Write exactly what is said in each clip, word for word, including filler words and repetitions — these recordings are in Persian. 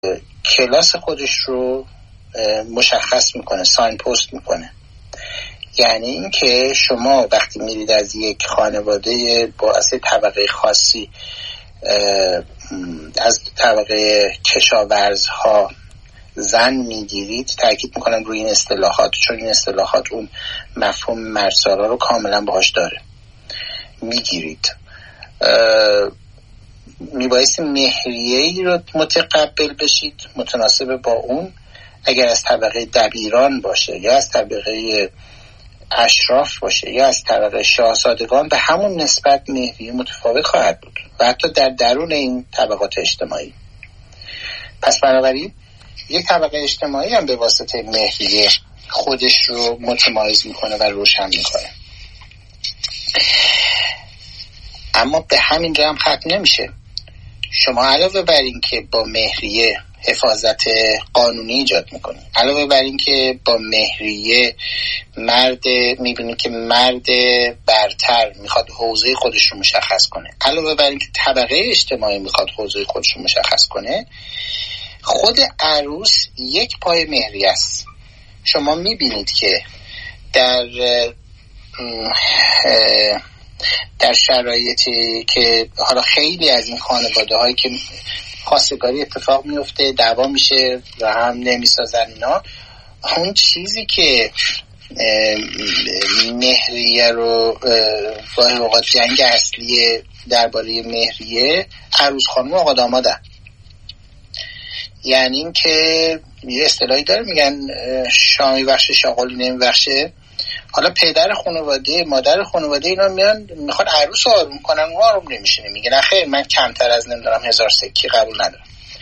کلاس خودش رو مشخص میکنه، ساین پست میکنه. یعنی این که شما وقتی میرید از یک خانواده با اصل طبقه خاصی از طبقه کشاورزها زن میگیرید، تاکید میکنم روی این اصطلاحات چون این اصطلاحات اون مفهوم مرسالا رو کاملا باهاش داره، میگیرید میبایستی مهریه‌ای رو متقبل بشید متناسب با اون. اگر از طبقه دبیران باشه یا از طبقه اشراف باشه یا از طبقه شاهزادگان به همون نسبت مهریه متفاوت خواهد بود و حتی در درون این طبقات اجتماعی. پس بنابراین یک طبقه اجتماعی هم به واسطه مهریه خودش رو متمایز میکنه و روشن میکنه. اما به همین جا هم ختم نمیشه. شما علاوه بر این که با مهریه حفاظت قانونی ایجاد میکنید، علاوه بر این که با مهریه مرد میبینید که مرد برتر میخواد حوزه خودش رو مشخص کنه، علاوه بر این که طبقه اجتماعی میخواد حوزه خودش رو مشخص کنه، خود عروس یک پای مهریه است. شما میبینید که در در شرایطی که حالا خیلی از این خانواده هایی که خواستگاری اتفاق میفته دعوا میشه و هم نمیسازن اینا، اون چیزی که مهریه رو گاهی اوقات جنگ اصلی درباره مهریه عروس خانم و آقا دامادن. یعنی این که یه اصطلاحی داره میگن شامی بخشه شاغلی نمیبخشه. حالا پدر خانواده مادر خانواده اینا میان میخوان عروس آروم کنن، اون آروم نمیشینه، میگه نه خیر من کمتر از نمیدونم هزار سکی قبول ندارم.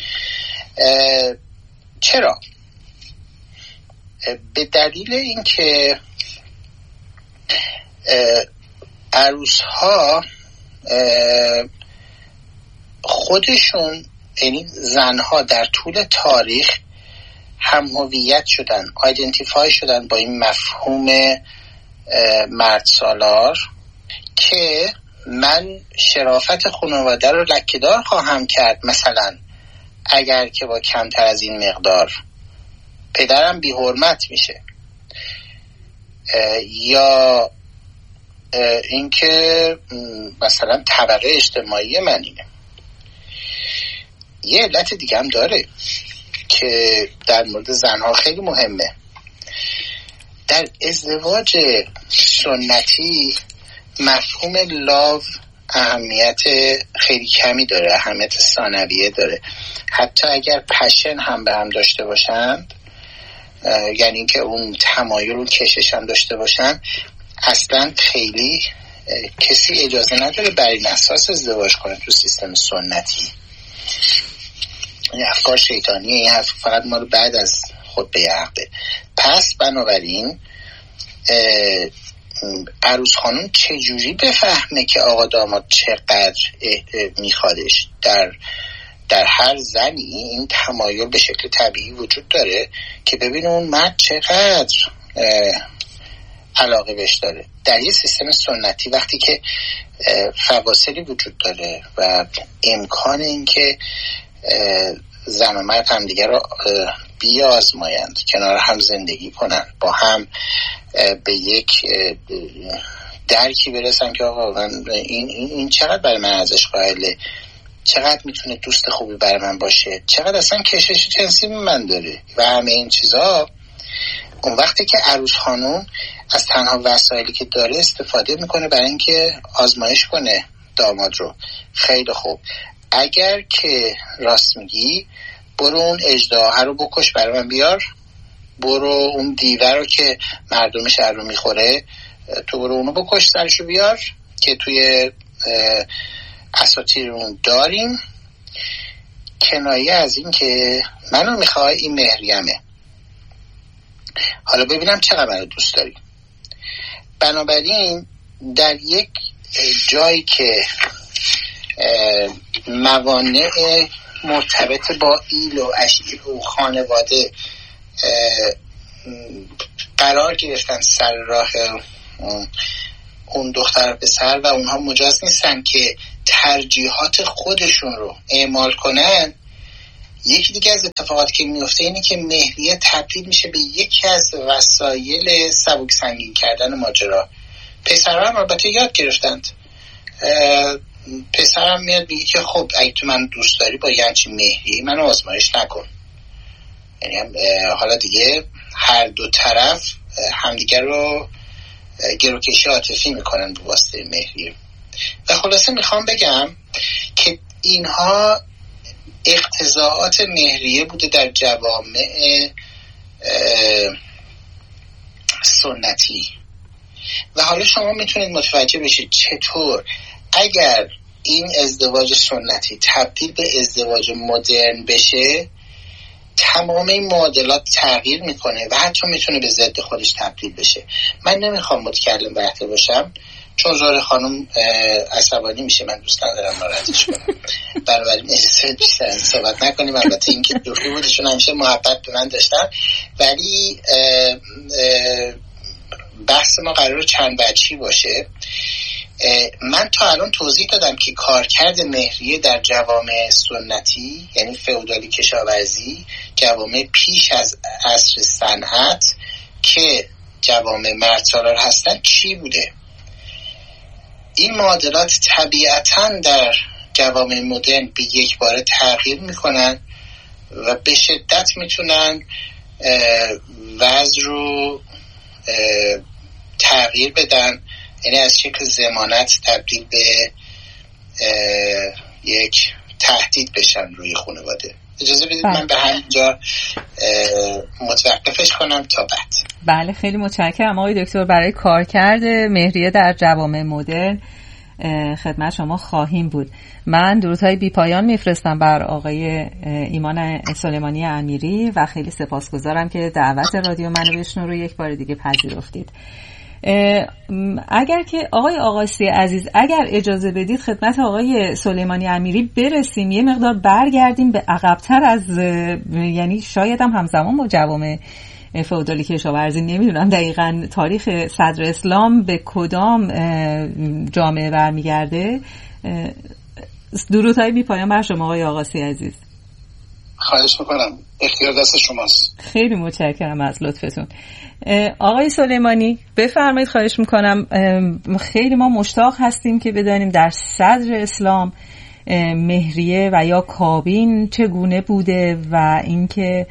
چرا؟ به دلیل اینکه عروس ها خودشون، یعنی زنها در طول تاریخ هم هویت شدن، آیدنتیفای شدن با این مفهوم مرد سالار که من شرافت خانواده رو لکه‌دار خواهم کرد، مثلا اگر که با کمتر از این مقدار پدرم بی حرمت میشه، یا اینکه مثلا طبقه اجتماعی من اینه. یه علت دیگه هم داره که در مورد زنها خیلی مهمه. در ازدواج سنتی مفهوم لاو اهمیت خیلی کمی داره، اهمیت ثانویه داره. حتی اگر پشن هم به هم داشته باشند، یعنی اینکه اون تمایل اون کشش هم داشته باشن، اصلا خیلی کسی اجازه نداره بر این اساس ازدواج کنه تو سیستم سنتی. این افکار شیطانیه، این حرف فقط ما رو بعد از خود به عقده. پس بنابراین عروس خانم چجوری بفهمه که آقا داماد چقدر میخوادش؟ در در هر زنی این تمایل به شکل طبیعی وجود داره که ببینه اون مرد چقدر علاقه بهش داره. در یه سیستم سنتی وقتی که فواصلی وجود داره و امکان این که زن و مرد هم دیگر رو بیازمایند، کنار هم زندگی کنن، با هم به یک درکی برسن که آقا من این, این, این چقدر برای من ارزش قائله، چقدر میتونه دوست خوبی برای من باشه، چقدر اصلا کشش جنسی من داره و همه این چیزها. اون وقتی که عروس خانوم از تنها وسایلی که داره استفاده میکنه برای اینکه آزمایش کنه داماد رو. خیلی خوب، اگر که راست میگی برو اون اژدها رو بکش برای من بیار، برو اون دیوه رو که مردم شهر رو میخوره تو برو اونو بکش سرشو بیار که توی اساطیرمون داریم. کنایه از این که منو میخوای، این مهریمه، حالا ببینم چقدر منو دوست داری. بنابراین در یک جایی که موانع مرتبط با ایل و اشیل و خانواده قرار گرفتن سر راه اون دختر پسر و اونها مجاز نیستن که ترجیحات خودشون رو اعمال کنن، یکی دیگه از اتفاقاتی که میفته اینه که مهریه تبدیل میشه به یکی از وسایل سبک سنگین کردن ماجرا. پسرها هم البته یاد گرفتند. پسرم میاد میگه که خب اگه تو من دوست داری با یه همچین مهریه منو آزمایش نکن. یعنی حالا دیگه هر دو طرف همدیگر رو گروکشی عاطفی میکنن به واسطه مهریه. و خلاصه میخوام بگم که اینها اقتضاعات مهریه بوده در جوامع سنتی. و حالا شما میتونید متوجه بشید چطور اگر این ازدواج سنتی تبدیل به ازدواج مدرن بشه تمام این معادلات تغییر میکنه و حتی میتونه به ضد خودش تبدیل بشه. من نمیخوام متکلم برده باشم چون زهره خانم عصبانی میشه، من دوست ندارم ناراحتش کنم، بنابراین اجازه بیشتر صحبت نکنیم. البته این که دوخی بودشون همیشه محبت به من داشتن، ولی اه اه بحث ما قرار چند بچی باشه. من تا الان توضیح دادم که کارکرد مهریه در جوامع سنتی یعنی فئودالی کشاورزی، جوامع پیش از عصر صنعت که جوامع مردسالار هستن چی بوده. این معادلات طبیعتاً در جوامع مدرن به یک باره تغییر میکنن و به شدت میتونن وضع رو تغییر بدن، یعنی از شکل ضمانت تبدیل به یک تهدید بشن روی خانواده. اجازه بدید من به همینجا متوقفش کنم تا بعد. بله خیلی متشکرم آقای دکتر. برای کارکرد مهریه در جوامع مدرن خدمت شما خواهیم بود. من درودهای بی پایان میفرستم بر آقای ایمان سلیمانی امیری و خیلی سپاسگزارم که دعوت رادیو منو بشنو رو یک بار دیگه پذیرفتید. اگر که آقای آقاسی عزیز اگر اجازه بدید خدمت آقای سلیمانی امیری برسیم، یه مقدار برگردیم به عقب‌تر از، یعنی شاید هم همزمان با جوامع فئودالی کشاورزی، نمیدونم دقیقاً تاریخ صدر اسلام به کدام جامعه برمیگرده. درودهای بی پایان بر شما آقای آقاسی عزیز. خواهش میکنم، اختیار دست شماست. خیلی متشکرم از لطفتون. آقای سلیمانی بفرمایید، خواهش میکنم. خیلی ما مشتاق هستیم که بدانیم در صدر اسلام مهریه و یا کابین چگونه بوده و اینکه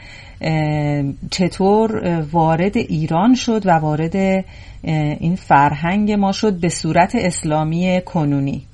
چطور وارد ایران شد و وارد این فرهنگ ما شد به صورت اسلامی کنونی.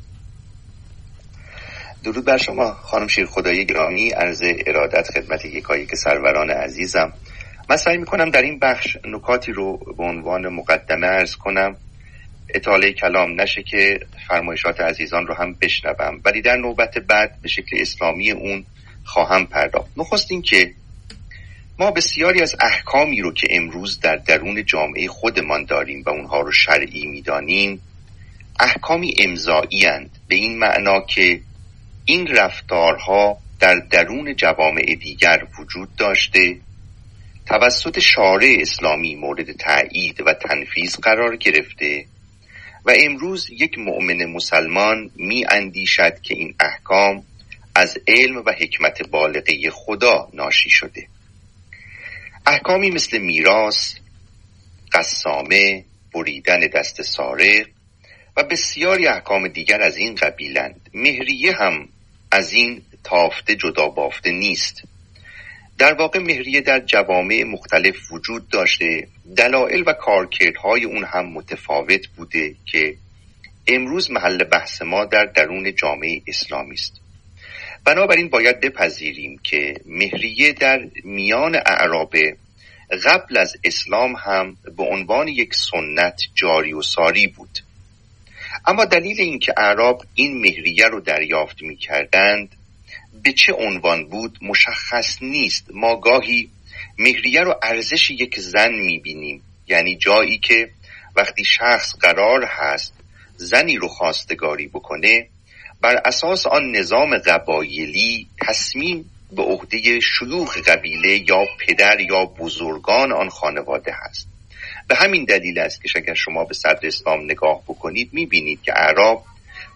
درود بر شما خانم شیرخدایی گرامی، عرض ارادت خدمت یکایک سروران عزیزم. من سعی میکنم در این بخش نکاتی رو به عنوان مقدمه عرض کنم، اطاله کلام نشه که فرمایشات عزیزان رو هم بشنوم، ولی در نوبت بعد به شکل اسلامی اون خواهم پرداخت. نخست این که ما بسیاری از احکامی رو که امروز در درون جامعه خودمان داریم و اونها رو شرعی میدانیم احکامی امضایی اند، به این معنا که این رفتارها در درون جوامع دیگر وجود داشته، توسط شارع اسلامی مورد تأیید و تنفیذ قرار گرفته و امروز یک مؤمن مسلمان می اندیشد که این احکام از علم و حکمت بالغه خدا ناشی شده. احکامی مثل میراث، قسامه، بریدن دست سارق و بسیاری احکام دیگر از این قبیلند. مهریه هم از این تافته جدا بافته نیست. در واقع مهریه در جوامع مختلف وجود داشته، دلایل و کارکردهای اون هم متفاوت بوده که امروز محل بحث ما در درون جامعه اسلامی است. بنابراین باید بپذیریم که مهریه در میان اعراب قبل از اسلام هم به عنوان یک سنت جاری و ساری بود. اما دلیل اینکه اعراب این مهریه رو دریافت می کردند به چه عنوان بود مشخص نیست. ما گاهی مهریه رو ارزش یک زن می بینیم، یعنی جایی که وقتی شخص قرار هست زنی رو خواستگاری بکنه بر اساس آن نظام قبایلی تصمیم به عهده شیوخ قبیله یا پدر یا بزرگان آن خانواده هست. به همین دلیل است که اگر شما به صدر اسلام نگاه بکنید میبینید که اعراب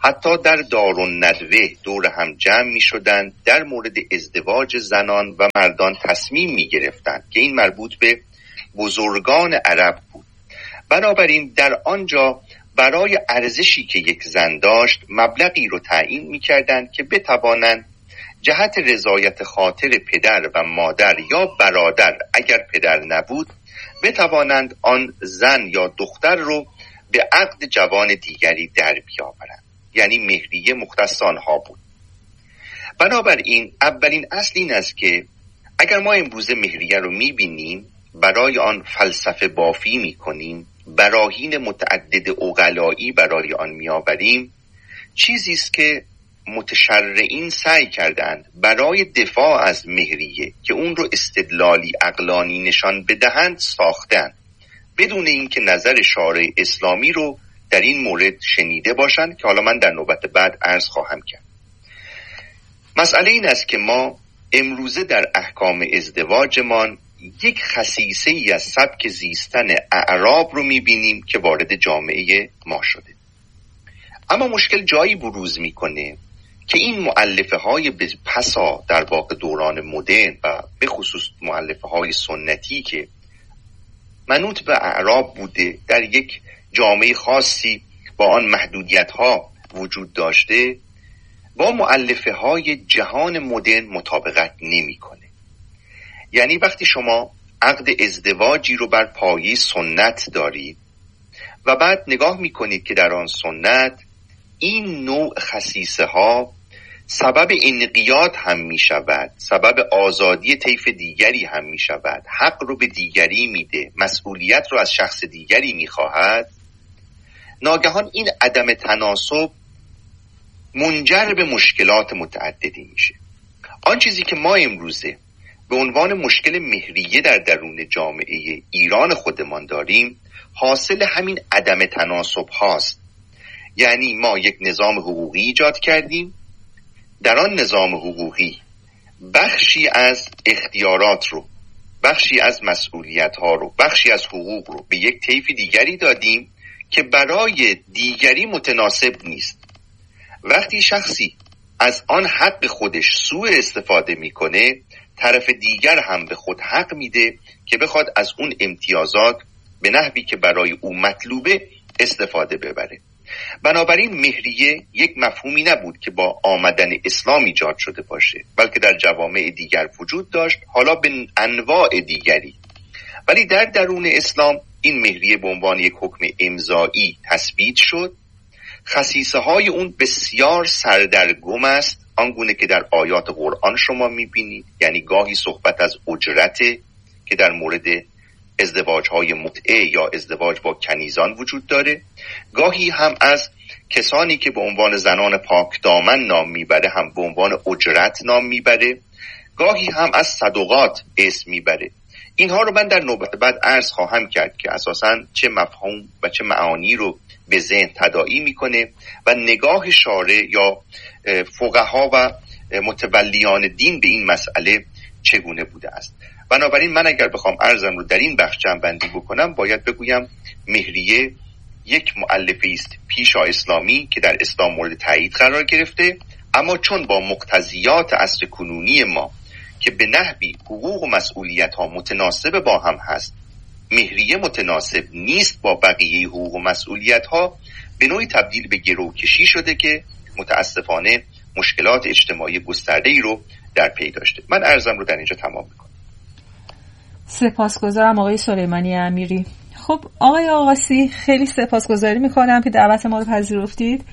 حتی در دارالندوه دور هم جمع می شدند، در مورد ازدواج زنان و مردان تصمیم می گرفتند که این مربوط به بزرگان عرب بود. بنابراین در آنجا برای ارزشی که یک زن داشت مبلغی رو تعیین می کردند که بتوانند جهت رضایت خاطر پدر و مادر یا برادر اگر پدر نبود بتوانند آن زن یا دختر رو به عقد جوان دیگری در بیاورند. یعنی مهریه مختص آنها بود. بنابراین اولین اصل این است که اگر ما امروزه مهریه رو میبینیم، برای آن فلسفه بافی میکنیم، براهین متعدد عقلایی برای آن میآوریم، چیزی است که متشرعین سعی کردند برای دفاع از مهریه که اون رو استدلالی عقلانی نشان بدهند ساختند، بدون اینکه نظر شارع اسلامی رو در این مورد شنیده باشند که حالا من در نوبت بعد عرض خواهم کرد. مسئله این است که ما امروزه در احکام ازدواجمان یک خصیصه ای از سبک زیستن اعراب رو میبینیم که وارد جامعه ما شده. اما مشکل جایی بروز میکنه که این مؤلفه های پسا در واقع دوران مدرن و به خصوص مؤلفه های سنتی که منوط به اعراب بوده، در یک جامعه خاصی با آن محدودیت ها وجود داشته، با مؤلفه های جهان مدرن مطابقت نمی کنه. یعنی وقتی شما عقد ازدواجی رو بر پایه سنت دارید و بعد نگاه می کنید که در آن سنت این نوع خصیصه ها سبب انقیاد هم می شود، سبب آزادی طیف دیگری هم می شود، حق رو به دیگری میده، مسئولیت رو از شخص دیگری می خواهد، ناگهان این عدم تناسب منجر به مشکلات متعددی میشه. آن چیزی که ما امروزه به عنوان مشکل مهریه در درون جامعه ایران خودمان داریم حاصل همین عدم تناسب هاست. یعنی ما یک نظام حقوقی ایجاد کردیم، در آن نظام حقوقی بخشی از اختیارات رو، بخشی از مسئولیت ها رو، بخشی از حقوق رو به یک طیف دیگری دادیم که برای دیگری متناسب نیست. وقتی شخصی از آن حق خودش سوء استفاده میکنه، طرف دیگر هم به خود حق میده که بخواد از اون امتیازات به نحوی که برای او مطلوبه استفاده ببره. بنابراین مهریه یک مفهومی نبود که با آمدن اسلام ایجاد شده باشه، بلکه در جوامع دیگر وجود داشت، حالا به انواع دیگری. ولی در درون اسلام این مهریه به عنوان یک حکم امضایی تثبیت شد. خصیصه های اون بسیار سردرگم است، آنگونه که در آیات قرآن شما میبینید. یعنی گاهی صحبت از اجرته که در مورد ازدواج های متعه یا ازدواج با کنیزان وجود داره، گاهی هم از کسانی که به عنوان زنان پاک دامن نام میبره هم به عنوان اجرت نام میبره، گاهی هم از صدقات اسم میبره. اینها رو من در نوبت بعد عرض خواهم کرد که اساساً چه مفهوم و چه معانی رو به ذهن تداعی میکنه و نگاه شارع یا فقها و متولیان دین به این مسئله چگونه بوده است. بنابراین من اگر بخوام عرضم رو در این بخش جمع‌بندی بکنم، باید بگویم مهریه یک مؤلفه است پیشا اسلامی که در اسلام مورد تایید قرار گرفته، اما چون با مقتضیات عصر کنونی ما که به نحوی حقوق و مسئولیت ها متناسب با هم هست، مهریه متناسب نیست با بقیه حقوق و مسئولیت ها، به نوعی تبدیل به گروکشی شده که متاسفانه مشکلات اجتماعی گسترده‌ای رو در پی داشته. من عرضم رو در اینجا تمام میکنم. سپاسگزارم آقای سلیمانی امیری. خب آقای آقاسی، خیلی سپاسگزاری میکنم که دعوت ما رو پذیرفتید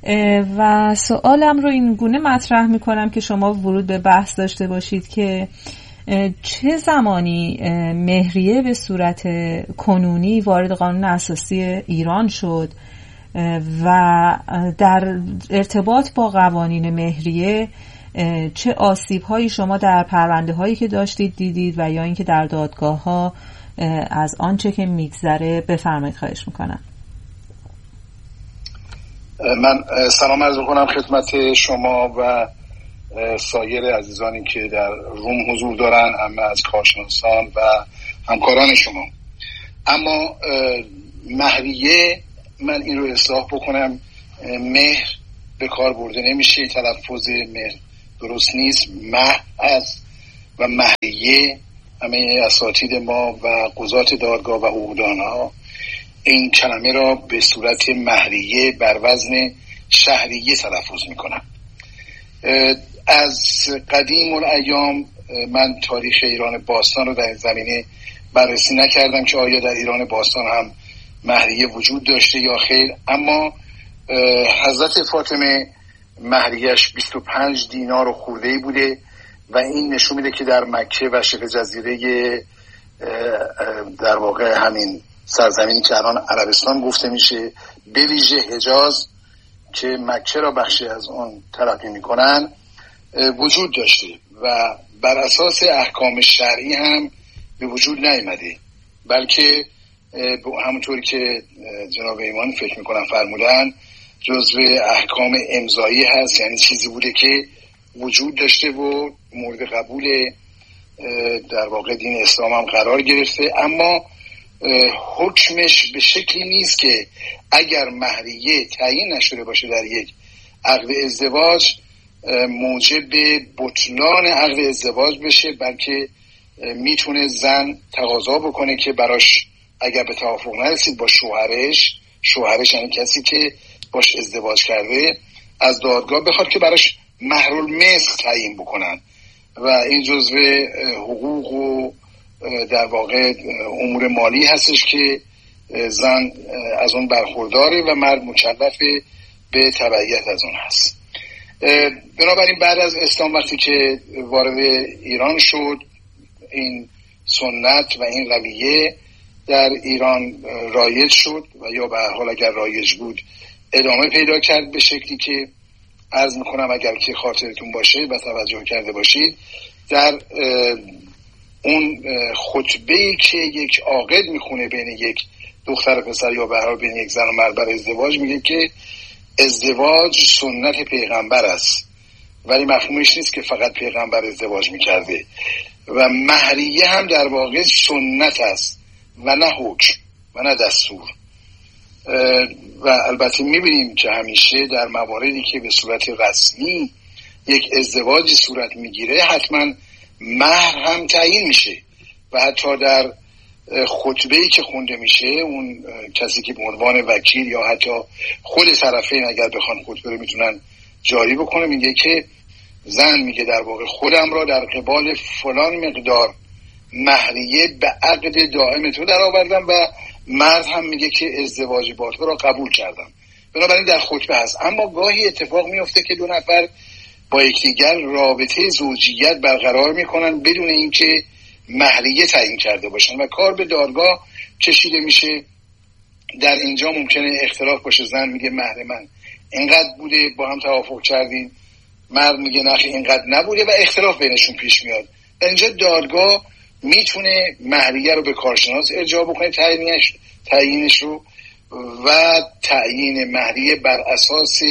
و سوالم رو این گونه مطرح میکنم که شما ورود به بحث داشته باشید که چه زمانی مهریه به صورت کنونی وارد قانون اساسی ایران شد و در ارتباط با قوانین مهریه چه آسیب هایی شما در پرونده هایی که داشتید دیدید و یا اینکه در دادگاه ها از آنچه که میگذره بفرمایید، خواهش میکنم. من سلام عرض میکنم خدمت شما و سایر عزیزانی که در روم حضور دارن، همه از کارشناسان و همکاران شما. اما مهریه، من این رو اصلاح بکنم، مهر به کار برده نمیشه، تلفظ مهر درست نیست، مه است و مهریه. همه اساتید ما و قضات دادگاه و حقوقدانها این کلمه را به صورت مهریه بر وزن شهریه تلفظ میکنن. از قدیم الایام من تاریخ ایران باستان رو در این زمینه بررسی نکردم که آیا در ایران باستان هم مهریه وجود داشته یا خیر، اما حضرت فاطمه مهریه‌اش بیست و پنج دینار و خورده‌ای بوده و این نشون میده که در مکه و شبه جزیره در واقع همین سرزمینی که الان عربستان گفته میشه، به ویژه حجاز که مکه را بخشی از اون تلقی میکنن، وجود داشته و بر اساس احکام شرعی هم به وجود نیامده، بلکه همونطوری که جناب ایمان فکر میکنم فرمودن جزو احکام امضایی هست، یعنی چیزی بوده که وجود داشته و مورد قبول در واقع دین اسلام هم قرار گرفته، اما حکمش به شکلی نیست که اگر مهریه تعیین نشده باشه در یک عقد ازدواج موجب بطلان عقد ازدواج بشه، بلکه میتونه زن تقاضا بکنه که براش اگر به توافق نرسید با شوهرش، شوهرش یعنی کسی که باش ازدواج کرده، از دادگاه بخواد که براش مهرالمثل تعیین بکنن و این جزو حقوق و در واقع امور مالی هستش که زن از اون برخورداره و مرد مکلف به تبعیت از اون هست. بنابراین بعد از اسلام وقتی که وارد ایران شد، این سنت و این رویه در ایران رایج شد و یا به هر حال اگر رایج بود ادامه پیدا کرد به شکلی که عرض میکنم اگر که خاطرتون باشه و توجه کرده باشید، در اون خطبه‌ای که یک عاقد میخونه بین یک دختر و پسر یا به هر حال بین یک زن و مرد برای ازدواج، میگه که ازدواج سنت پیغمبر است، ولی مفهومش نیست که فقط پیغمبر ازدواج میکرده و مهریه هم در واقع سنت است و نه حکم و نه دستور. و البته میبینیم که همیشه در مواردی که به صورت رسمی یک ازدواجی صورت میگیره حتما مهر هم تعیین میشه و حتی در خطبه‌ای که خونده میشه اون کسی که به عنوان وکیل یا حتی خود طرفین اگر بخوان خطبه رو میتونن جاری بکنه، میگه که زن میگه در واقع خودم را در قبال فلان مقدار مهریه به عقد دائم تو در آوردم و مرد هم میگه که ازدواج با تو را قبول کردم. بنابراین در خطبه هست. اما گاهی اتفاق میفته که دو نفر با یکدیگر رابطه زوجیت برقرار میکنن بدون اینکه مهریه تعیین کرده باشن و کار به دادگاه کشیده میشه. در اینجا ممکنه اختلاف باشه، زن میگه مهر من اینقدر بوده، با هم توافق کردین، مرد میگه نه اینقدر نبوده و اختلاف بینشون پیش میاد. در اینجا دادگاه میتونه مهریه رو به کارشناس ارجاع بکنه، تعیینش تعیینش رو و تعیین مهریه بر اساس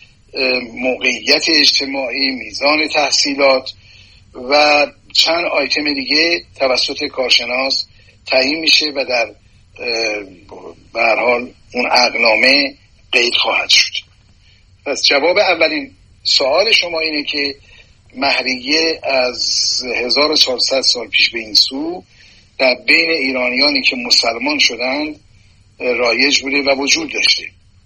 موقعیت اجتماعی، میزان تحصیلات و چند آیتم دیگه توسط کارشناس تعیین میشه و در به هر حال اون عقدنامه قید خواهد شد. پس جواب اولین سوال شما اینه که مهریه از هزار و چهارصد سال پیش به این سو در بین ایرانیانی که مسلمان شدند رایج بوده و وجود داشته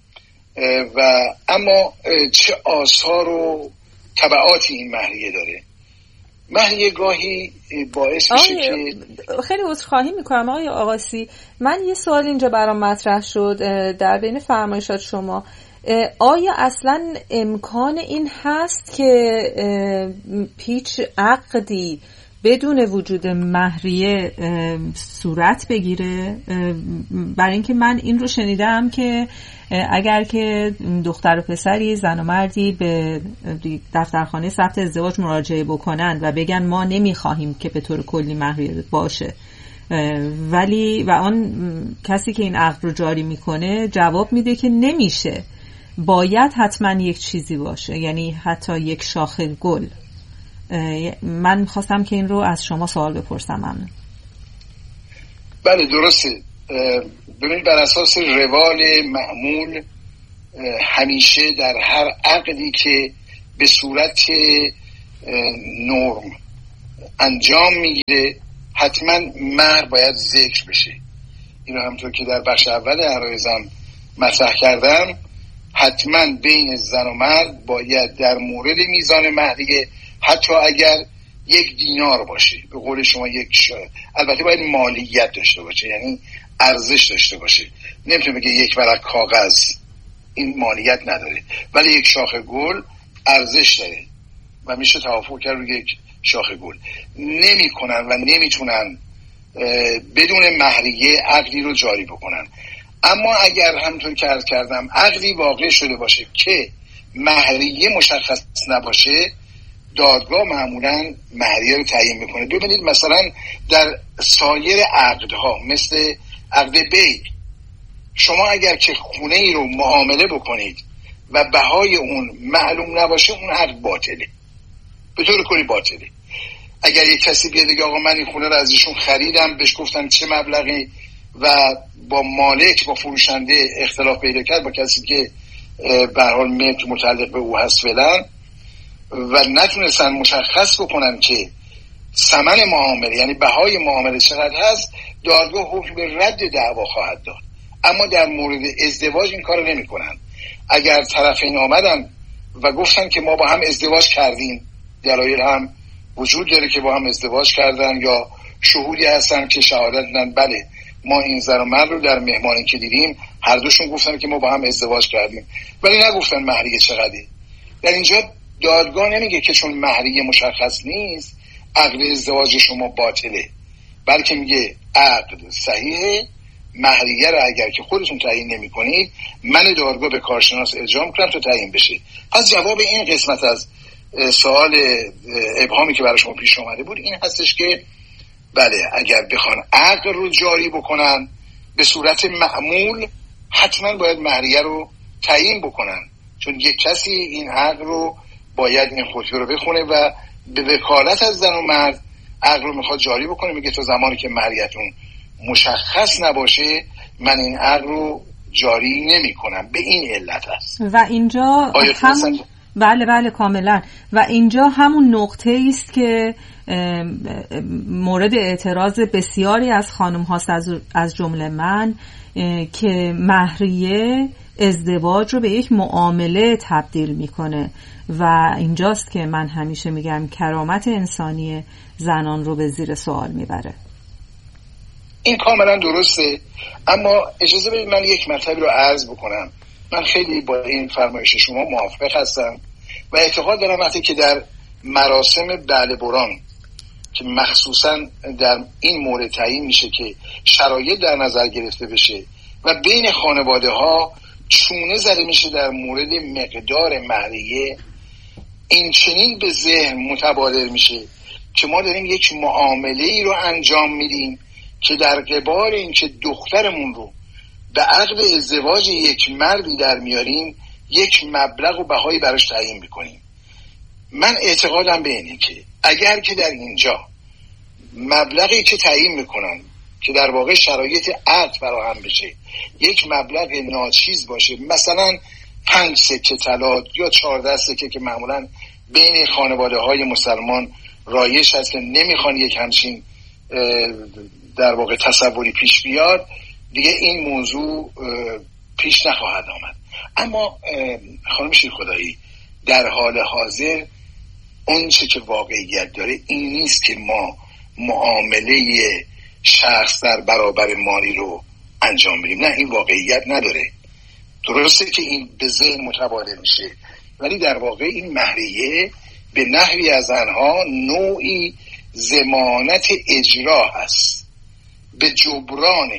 و اما چه آثار و تبعاتی این مهریه داره؟ مهریه گاهی باعث میشه که خیلی عذرخواهی میکنم آقای آقاسی، من یه سوال اینجا برام مطرح شد در بین فرمایشات شما. آیا اصلا امکان این هست که هیچ عقدی بدون وجود مهریه صورت بگیره؟ برای اینکه من این رو شنیدم که اگر که دختر و پسری، زن و مردی به دفترخانه ثبت ازدواج مراجعه بکنن و بگن ما نمیخواهیم که به طور کلی مهریه باشه، ولی و آن کسی که این عقد رو جاری میکنه جواب میده که نمیشه، باید حتما یک چیزی باشه، یعنی حتی یک شاخه گل. من خواستم که این رو از شما سوال بپرسم. ممنون. بله درسته. ببینید بر اساس روال معمول همیشه در هر عقدی که به صورت نرم انجام میگیره حتما مهر باید ذکر بشه. اینو همونطور که در بخش اول عرایزم مطرح کردم، حتما بین زن و مرد باید در مورد میزان مهریه حتی اگر یک دینار باشه، به قول شما یک شاید، البته باید مالیت داشته باشه، یعنی ارزش داشته باشه. نمیتونه بگه یک ورق کاغذ، این مالیت نداره، ولی یک شاخه گل ارزش داره و میشه توافق کرد روی یک شاخه گل. نمیکنن و نمیتونن بدون مهریه عقدی رو جاری بکنن. اما اگر همونطور که عرض کردم عقدی واقع شده باشه که مهریه مشخص نباشه، دادگاه معمولا مهریه رو تعیین میکنه. ببینید مثلا در سایر عقدها مثل عقد بی، شما اگر که خونه ای رو معامله بکنید و بهای اون معلوم نباشه، اون عقد باطله، به طور کلی باطله. اگر یک کسی بیاد بگه آقا من این خونه رو از ایشون خریدم، بهش گفتن چه مبلغی و با مالک با فروشنده اختلاف پیدا کرد، با کسی که به هر حال ملک متعلق به او هست فعلا، و نتونستن مشخص بکنن که ثمن معامله یعنی بهای معامله چقدر هست، دادگاه حکم به رد دعوا خواهد داد. اما در مورد ازدواج این کارو نمیکنن. اگر طرفین آمدن و گفتن که ما با هم ازدواج کردیم، دلایل هم وجود داره که با هم ازدواج کردن، یا شهودی هستن که شهادت دادن بله ما این زن و مرد رو در مهمانی که دیدیم هر دوشون گفتن که ما با هم ازدواج کردیم، ولی نگفتن مهریه چقدره. در اینجا دادگاه نمیگه که چون مهریه مشخص نیست عقد ازدواج شما باطله، بلکه میگه عقد صحیحه، مهریه رو اگر که خودتون تعیین نمی کنید من دادگاه به کارشناس ارجاع میکنم تا تعیین بشه. پس جواب این قسمت از سوال ابهامی که برای شما پیش اومده بود این هستش که بله اگر بخوان عقد رو جاری بکنن به صورت معمول حتما باید مهریه رو تعیین بکنن، چون یک کسی این عقد رو باید این خطبه رو بخونه و به وکالت از زن و مرد عقد رو میخواد جاری بکنه. میگه تا زمانی که مهریتون مشخص نباشه من این عقد رو جاری نمی کنم. به این علت است. و اینجا هم... بله بله کاملا. و اینجا همون نقطه است که مورد اعتراض بسیاری از خانم هاست از جمله من، که مهریه ازدواج رو به یک معامله تبدیل میکنه و اینجاست که من همیشه میگم کرامت انسانی زنان رو به زیر سوال میبره. این کاملا درسته، اما اجازه بدید من یک مطلبی رو عرض بکنم. من خیلی با این فرمایش شما موافق هستم و اعتقاد دارم وقتی که در مراسم بله بران که مخصوصا در این مورد تعیین میشه که شرایط در نظر گرفته بشه و بین خانواده ها چونه زده میشه در مورد مقدار مهریه، این چنین به ذهن متبادر میشه که ما داریم یک معامله ای رو انجام میدیم که در قبال این که دخترمون رو به عقد ازدواج یک مردی در میاریم یک مبلغ و بهایی براش تعیین میکنیم. من اعتقادم به اینه که اگر که در اینجا مبلغی که تعیین میکنن که در واقع شرایط عقد فراهم بشه یک مبلغ ناچیز باشه، مثلا پنج سکه طلا یا چهارده سکه که معمولا بین خانواده های مسلمان رایج هست که نمیخوان یک همچین در واقع تصوری پیش بیاد، دیگه این موضوع پیش نخواهد آمد. اما خانم شیرخدایی در حال حاضر اون چه که واقعیت داره این نیست که ما معامله شخص در برابر مالی رو انجام بدیم، نه این واقعیت نداره. درسته که این به ذهن متبادر میشه، ولی در واقع این مهریه به نحوی از آنها نوعی ضمانت اجرا هست به جبران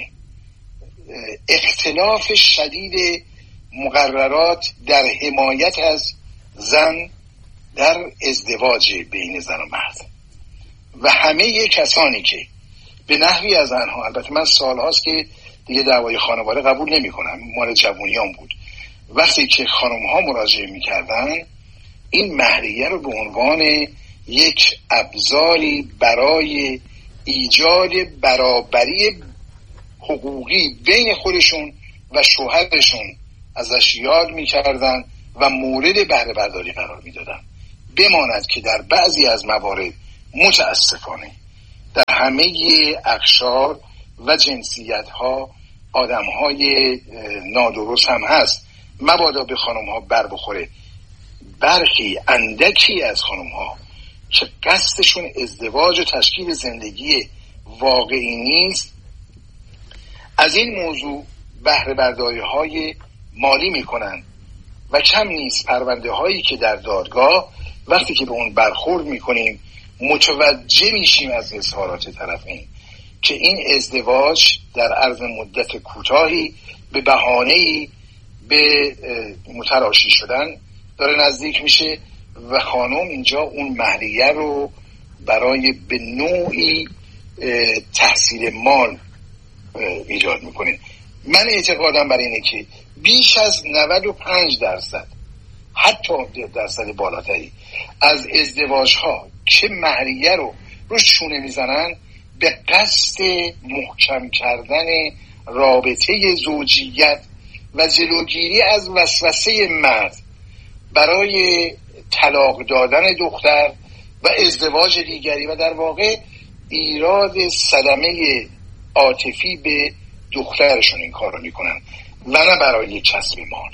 اختلاف شدید مقررات در حمایت از زن در ازدواج بین زن و مرد. و همه کسانی که به نحوی از آنها، البته من سال هاست که دیگه دعوای خانواده قبول نمی کنم، مال جوونیان بود، وقتی که خانم ها مراجعه می کردن این مهریه رو به عنوان یک ابزاری برای ایجاد برابری حقوقی بین خودشون و شوهرشون ازش یاد میکردن و مورد بهره برداری قرار میدادن. بماند که در بعضی از موارد متاسفانه در همه اقشار و جنسیت ها آدم های نادرست هم هست. مبادا به خانم ها بر بخوره. برخی اندکی از خانم ها که قصدشون ازدواج و تشکیل زندگی واقعی نیست از این موضوع بهره برداری های مالی میکنن و کم نیست پرونده هایی که در دادگاه وقتی که به اون برخورد میکنیم متوجه میشیم از اظهارات طرفین که این ازدواج در عرض مدت کوتاهی به بهانه‌ای به متراشی شدن داره نزدیک میشه و خانم اینجا اون مهریه رو برای به نوعی تحصیل مال ایجاد میکنه. من اعتقادم بر اینه که بیش از نود و پنج درصد حتی درصد بالاتری از ازدواج ها که مهریه رو روش شونه میزنن به قصد محکم کردن رابطه زوجیت و جلوگیری از وسوسه مرد برای طلاق دادن دختر و ازدواج دیگری و در واقع ایراد صدمه عاطفی به دخترشون این کار رو میکنن و نه برای کسب مال.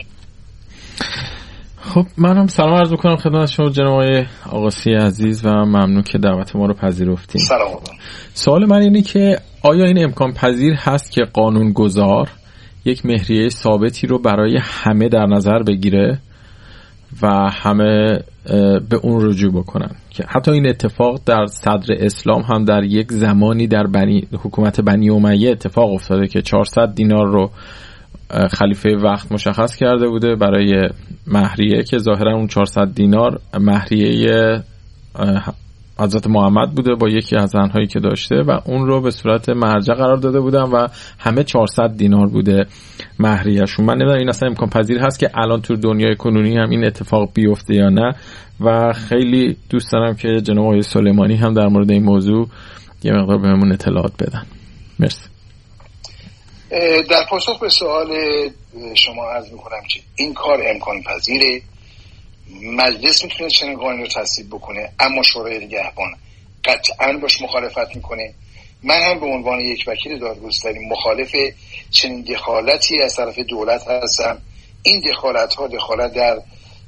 خب منم سلام عرض میکنم خدمت شما جناب آقای آقاسی عزیز و ممنون که دعوت ما رو پذیرفتین. سلام. سوال من اینه که آیا این امکان پذیر هست که قانونگذار یک مهریه ثابتی رو برای همه در نظر بگیره و همه به اون رجوع بکنن؟ که حتی این اتفاق در صدر اسلام هم در یک زمانی در بنی حکومت بنی امیه اتفاق افتاده که چهارصد دینار رو خلیفه وقت مشخص کرده بوده برای مهریه که ظاهرا اون چهارصد دینار مهریه حضرت محمد بوده با یکی از زنهایی که داشته و اون رو به صورت مرجع قرار داده بودن و همه چهارصد دینار بوده مهریه‌شون. من نمیدونم این اصلا امکان پذیر هست که الان تو دنیای کنونی هم این اتفاق بیفته یا نه و خیلی دوست دارم که جناب آقای سلیمانی هم در مورد این موضوع یه مقدار بهمون اطلاعات بدن. مرسی. در پاسخ به سوال شما عرض میکنم که این کار امکان پذیره. مجلس میتونه چنین قانونی رو تصویب بکنه اما شورای نگهبان قطعاً باش مخالفت میکنه. من هم به عنوان یک وکیل دادگستری مخالف چنین دخالتی از طرف دولت هستم. این دخالت ها دخالت در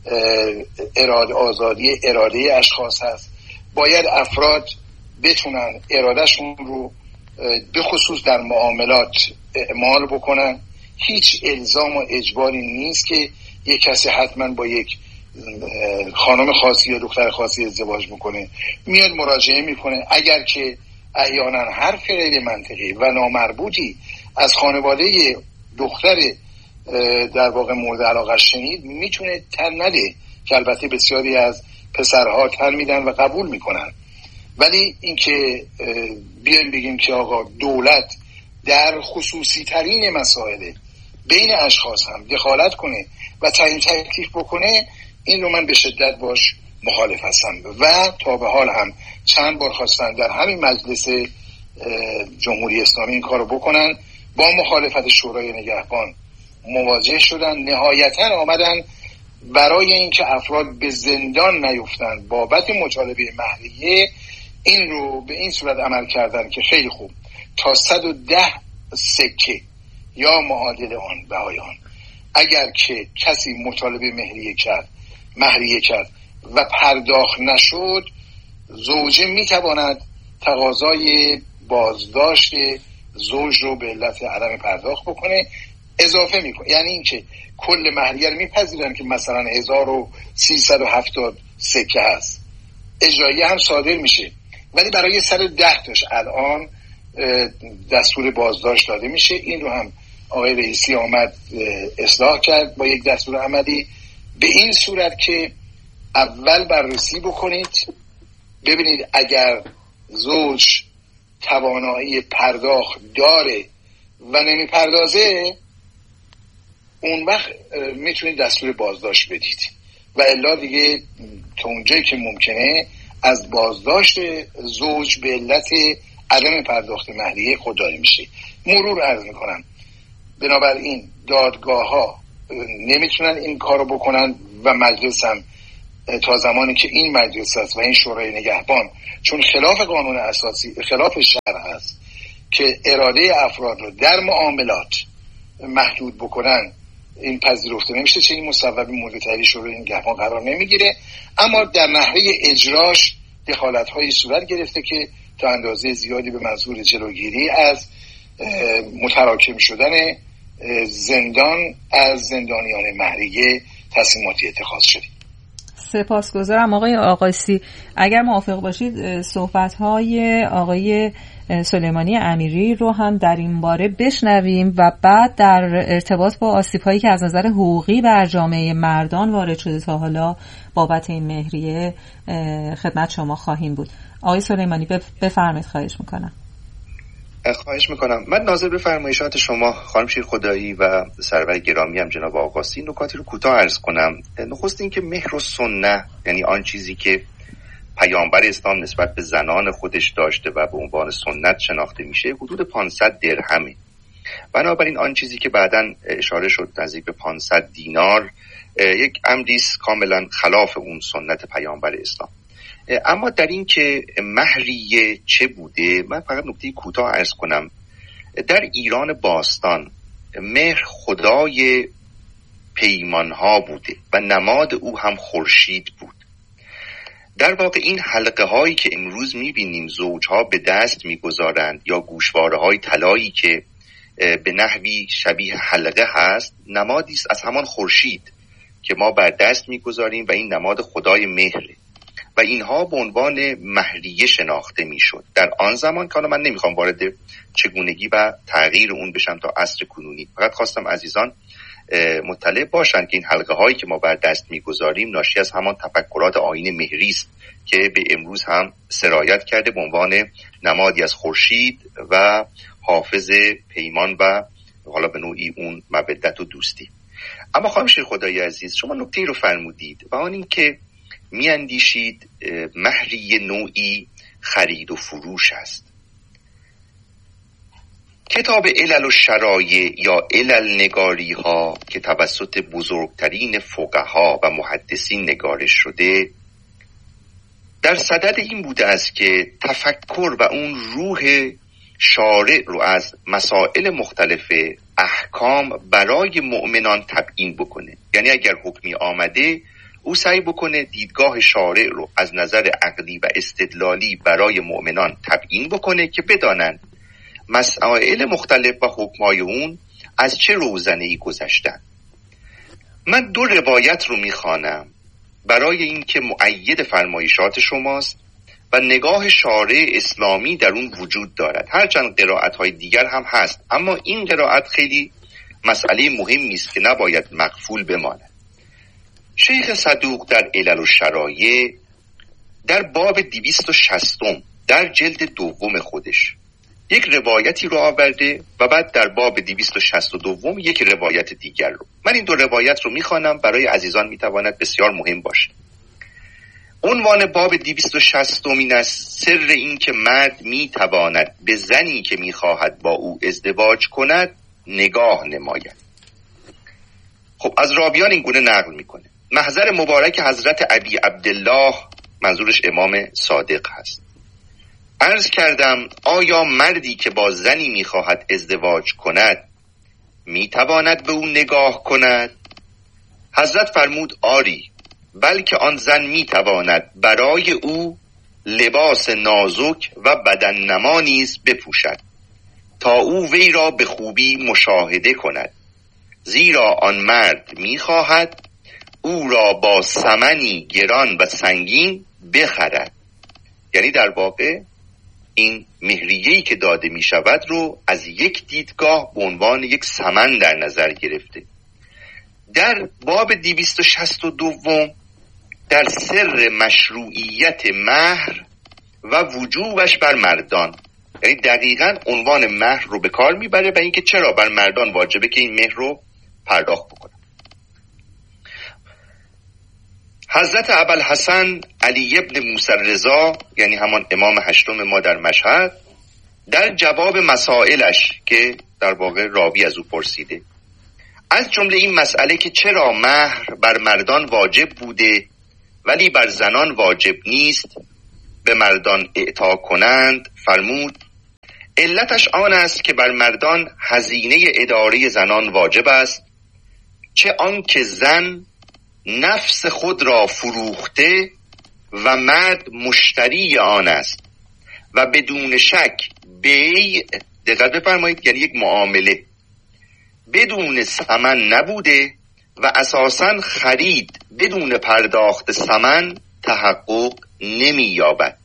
اراده آزادی اراده اشخاص هست. باید افراد بتونن ارادهشون رو به خصوص در معاملات اعمال بکنن. هیچ الزام و اجباری نیست که یک کسی حتما با یک خانم خاصی یا دختر خاصی ازدواج میکنه. میاد مراجعه میکنه. اگر که احیانا حرف غیر منطقی و نامربوطی از خانواده دختر در واقع مورد علاقه شنید میتونه تن نده که البته بسیاری از پسرها تن میدن و قبول میکنن. ولی اینکه بیایم بگیم که آقا دولت در خصوصی ترین مسائل بین اشخاص هم دخالت کنه و تعیین تکلیف بکنه، این رو من به شدت باش مخالف هستم و تا به حال هم چند بار خواستن در همین مجلس جمهوری اسلامی این کار رو بکنن. با مخالفت شورای نگهبان مواجه شدن. نهایتاً آمدن برای اینکه افراد به زندان نیفتن بابت مطالبه مهریه این رو به این صورت عمل کردن که خیلی خوب تا صد و ده سکه یا معادل آن بهای آن اگر که کسی مطالبه مهریه کرد مهریه کرد و پرداخت نشد، زوجه میتواند تقاضای بازداشت زوج رو به علت عدم پرداخت بکنه، اضافه میکنه. یعنی اینکه کل مهریه رو میپذیرن که مثلا هزار و سیصد و هفتاد سکه هست، اجرایه هم صادر میشه، ولی برای صد و ده تاش الان دستور بازداشت داده میشه. این رو هم آقای رئیسی آمد اصلاح کرد با یک دستور عملی به این صورت که اول بررسی بکنید ببینید اگر زوج توانایی پرداخت داره و نمیپردازه اون وقت میتونید دستور بازداشت بدید و الا دیگه تا اونجایی که ممکنه از بازداشت زوج به علت عدم پرداخت مهریه خودداری میشه. مرور عرض میکنم. بنابراین دادگاه ها نمیتونن این کارو بکنن و مجلس هم تا زمانی که این مجلس هست و این شورای نگهبان، چون خلاف قانون اساسی، خلاف شرع هست که اراده افراد رو در معاملات محدود بکنن، این پذیرفته نمیشه، چه این مصوبی مورد تایید شورای نگهبان قرار نمیگیره. اما در نحوه اجراش دخالت‌هایی صورت گرفته که تا اندازه زیادی به منظور جلوگیری از متراکم شدن زندان از زندانیان مهریه تصمیماتی اتخاذ شده. سپاسگزارم آقای آقاسی. اگر موافق باشید صحبت‌های آقای سلیمانی امیری رو هم در این باره بشنویم و بعد در ارتباط با آسیب‌هایی که از نظر حقوقی بر جامعه مردان وارد شده تا حالا بابت این مهریه خدمت شما خواهیم بود. آقای سلیمانی بفرمایید، خواهش میکنم. خواهش میکنم. من ناظر به فرمایشات شما خانم شیرخدایی و سرور گرامی هم جناب آقاسی نکاتی رو کوتاه عرض کنم. نخست این که مهر و سنه، یعنی آن چیزی که پیامبر اسلام نسبت به زنان خودش داشته و به عنوان سنت شناخته میشه، حدود پانصد درهمه. بنابراین آن چیزی که بعداً اشاره شد نزدیک به پانصد دینار یک امریست کاملا خلاف اون سنت پیامبر اسلام. اما در این که مهریه چه بوده، من فقط نکته کوتاه عرض کنم. در ایران باستان مهر خدای پیمانها بوده و نماد او هم خورشید بود. در واقع این حلقه هایی که امروز میبینیم زوجها به دست میگذارند یا گوشواره های طلایی که به نحوی شبیه حلقه هست، نمادی است از همان خورشید که ما بر دست میگذاریم و این نماد خدای مهره و اینها به عنوان مهریه شناخته میشد در آن زمان. که من نمیخوام وارد چگونگی و تغییر اون بشم تا عصر کنونی، فقط خواستم عزیزان مطلع باشن که این حلقه هایی که ما بر دست میگذاریم ناشی از همان تفکرات آیین مهری است که به امروز هم سرایت کرده به عنوان نمادی از خورشید و حافظ پیمان و حالا به نوعی اون مودت و دوستی. اما خانم شیرخدایی عزیز، شما نکته رو فرمودید و آن این که میاندیشید مهریه نوعی خرید و فروش است. کتاب علل و شرایع یا علل نگاری ها که توسط بزرگترین فقها و محدثین نگارش شده در صدد این بوده است که تفکر و اون روح شارع رو از مسائل مختلف احکام برای مؤمنان تبیین بکنه. یعنی اگر حکمی آمده او سعی بکنه دیدگاه شارع رو از نظر عقلی و استدلالی برای مؤمنان تبیین بکنه که بدانند مسائل مختلف و حکمای اون از چه روزنه‌ای گذشتن. من دو روایت رو میخوانم برای اینکه مؤید فرمایشات شماست و نگاه شارع اسلامی در اون وجود دارد. هرچند قرائت‌های دیگر هم هست، اما این قرائت خیلی مسئله مهمی است که نباید مغفول بماند. شیخ صدوق در علل و شرایع در باب دویست و شصت در جلد دوم خودش یک روایتی رو آورده و بعد در باب دویست و شصت و دو یک روایت دیگر رو. من این دو روایت رو میخوانم، برای عزیزان میتواند بسیار مهم باشه. عنوان باب دویست و شصت این است: سر این که مرد میتواند به زنی که میخواهد با او ازدواج کند نگاه نماید. خب از راویان این گونه نقل میکنه. محضر مبارک حضرت ابی عبدالله، منظورش امام صادق هست، عرض کردم آیا مردی که با زنی میخواهد ازدواج کند میتواند به او نگاه کند؟ حضرت فرمود آری، بلکه آن زن میتواند برای او لباس نازک و بدن نما نیز بپوشد تا او وی را به خوبی مشاهده کند، زیرا آن مرد میخواهد او را با ثمنی گران و سنگین بخرد. یعنی در واقع این مهریه‌ای که داده می شود رو از یک دیدگاه به عنوان یک ثمن در نظر گرفته. در باب دویست و شصت و دو در سر مشروعیت مهر و وجوبش بر مردان، یعنی دقیقاً عنوان مهر رو به کار میبره و اینکه چرا بر مردان واجبه که این مهر رو پرداخت بکنن. حضرت ابوالحسن علی ابن موسی رضا، یعنی همان امام هشتم ما در مشهد، در جواب مسائلش که در واقع راوی از او پرسیده، از جمله این مسئله که چرا مهر بر مردان واجب بوده ولی بر زنان واجب نیست به مردان اعطا کنند فرمود علتش آن است که بر مردان هزینه اداره زنان واجب است، چه آن که زن نفس خود را فروخته و مرد مشتری آن است و بدون شک بیع، دقت بفرمایید، یعنی یک معامله بدون ثمن نبوده و اساساً خرید بدون پرداخت ثمن تحقق نمی یابد.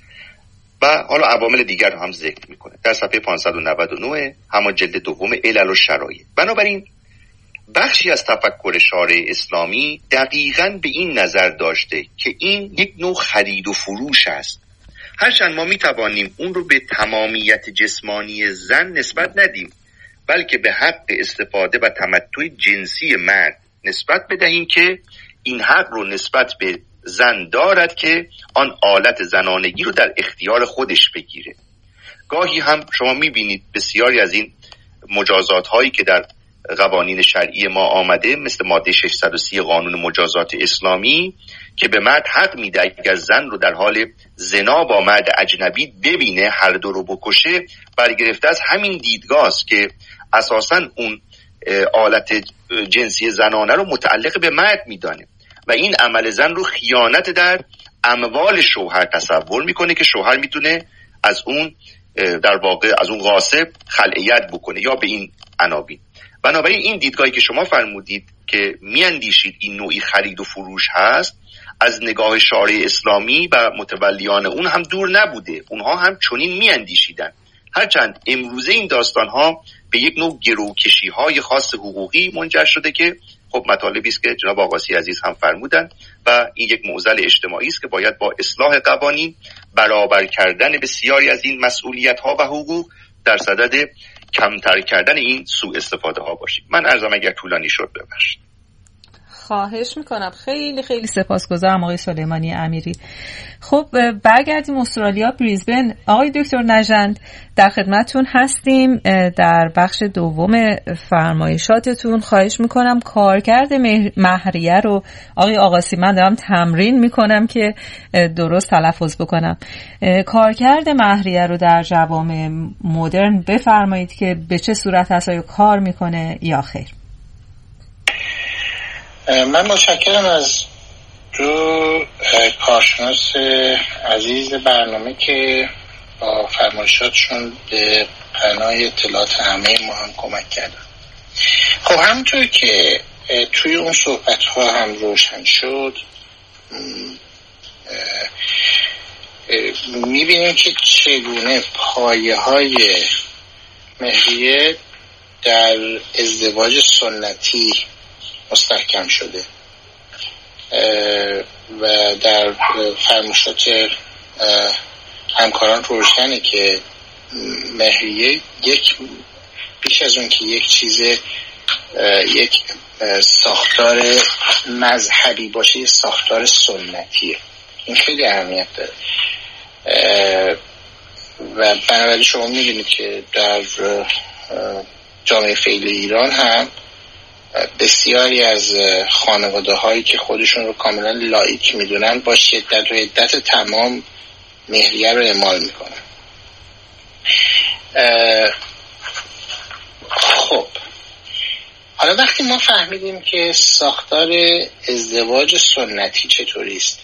و حالا عوامل دیگر رو هم ذکر میکنه در صفحه پانصد و نود و نه همان جلد دوم علل و شرایط. بنابراین بخشی از تفکر شارع اسلامی دقیقاً به این نظر داشته که این یک نوع خرید و فروش است، هرچند ما میتوانیم اون رو به تمامیت جسمانی زن نسبت ندیم بلکه به حق استفاده و تمتع جنسی مرد نسبت بدهیم که این حق رو نسبت به زن دارد که آن آلت زنانگی رو در اختیار خودش بگیره. گاهی هم شما میبینید بسیاری از این مجازات هایی که در قوانین شرعی ما آمده مثل ماده ششصد و سی قانون مجازات اسلامی که به مرد حق میده اگر زن رو در حال زنا با مرد اجنبی ببینه هر دو رو بکشه، برگرفته از همین دیدگاه است که اساساً اون آلت جنسی زنانه رو متعلق به مرد میدانه و این عمل زن رو خیانت در اموال شوهر تصور میکنه که شوهر میتونه از اون در واقع از اون غاصب خلعیت بکنه یا به این عناوین. بنابراین این دیدگاهی که شما فرمودید که میاندیشید این نوعی خرید و فروش هست از نگاه شارع اسلامی و متولیان اون هم دور نبوده، اونها هم چنین میاندیشیدن، هرچند امروزه این داستان ها به یک نوع گروکشی های خاص حقوقی منجر شده که خب مطالبی است که جناب آقاسی عزیز هم فرمودن و این یک معضل اجتماعی است که باید با اصلاح قوانین برابر کردن بسیاری از این مسئولیت ها و حقوق در صدد کمتر کردن این سوء استفاده ها باشیم. من عرضم اگر طولانی شد ببخشید. خواهش میکنم، خیلی خیلی سپاسگزارم آقای سلیمانی امیری. خب برگردیم استرالیا، بریزبن. آقای دکتر نژند در خدمتتون هستیم در بخش دوم فرمایشاتتون. خواهش میکنم کارکرد مهریه رو آقای آقاسی، من دارم تمرین میکنم که درست تلفظ بکنم، کارکرد مهریه رو در جوامع مدرن بفرمایید که به چه صورت هست، آیا کار میکنه یا خیر؟ من متشکرم از دو کارشناس عزیز برنامه که با فرمایشاتشون به پناه اطلاعات همه ما هم کمک کردن. خب همونطور که توی اون صحبت ها هم روشن شد، میبینیم که چگونه پایه های مهریه در ازدواج سنتی مستحکم شده و در فرمایشات همکاران روشنه که مهریه یک بیش از اون که یک چیز یک ساختار مذهبی باشه، یک ساختار سنتیه. این خیلی اهمیت داره و بنابراین شما می‌بینید که در جامعه فعلی ایران هم بسیاری از خانواده هایی که خودشون رو کاملا لایک میدونن با شدت و حدت تمام مهریه رو اعمال میکنن. خب حالا وقتی ما فهمیدیم که ساختار ازدواج سنتی چطوری است،